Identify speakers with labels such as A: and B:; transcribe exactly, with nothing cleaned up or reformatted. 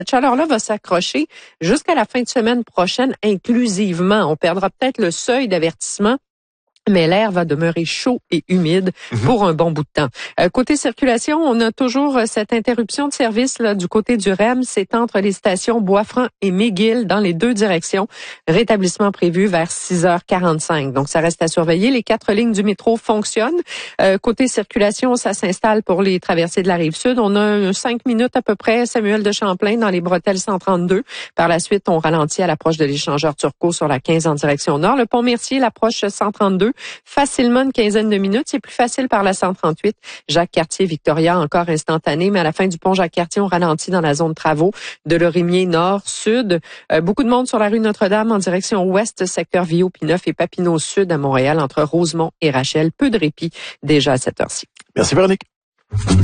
A: Cette chaleur-là va s'accrocher jusqu'à la fin de semaine prochaine inclusivement. On perdra peut-être le seuil d'avertissement, mais l'air va demeurer chaud et humide pour un bon bout de temps. Euh, côté circulation, on a toujours cette interruption de service là du côté du R E M. C'est entre les stations Boisfranc et McGill dans les deux directions. Rétablissement prévu vers six heures quarante-cinq. Donc, ça reste à surveiller. Les quatre lignes du métro fonctionnent. Euh, côté circulation, ça s'installe pour les traversées de la Rive-Sud. On a cinq minutes à peu près, Samuel de Champlain dans les bretelles cent trente-deux. Par la suite, on ralentit à l'approche de l'échangeur Turcot sur la quinze en direction nord. Le pont Mercier, l'approche cent trente-deux. Facilement une quinzaine de minutes. C'est plus facile par la cent trente-huit. Jacques-Cartier-Victoria, encore instantané, mais à la fin du pont Jacques-Cartier, on ralentit dans la zone de travaux de Lorimier nord-sud. Euh, beaucoup de monde sur la rue Notre-Dame en direction ouest, secteur Viau-Pineuf et Papineau-Sud à Montréal, entre Rosemont et Rachel. Peu de répit déjà à cette heure-ci.
B: Merci Véronique.